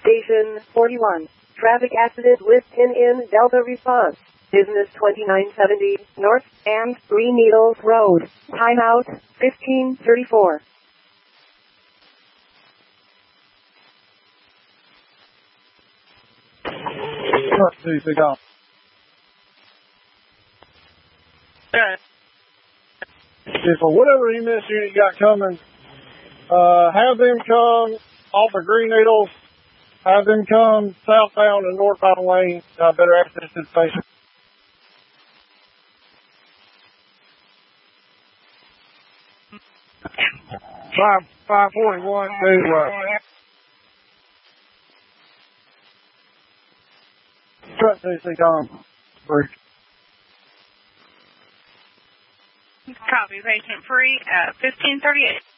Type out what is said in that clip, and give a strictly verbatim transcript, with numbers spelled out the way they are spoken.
Station forty-one. Traffic accident with pin-in Delta response. Business twenty-nine seventy North and Green Needles Road. Timeout fifteen thirty-four. See, they go. If for whatever E M S unit you got coming, uh, have them come off of Green Needles, have them come southbound and northbound lane, uh, better access to the station. Five, five forty-one, two, uh, Truck C C Tom. Free. Copy, patient free at fifteen thirty-eight.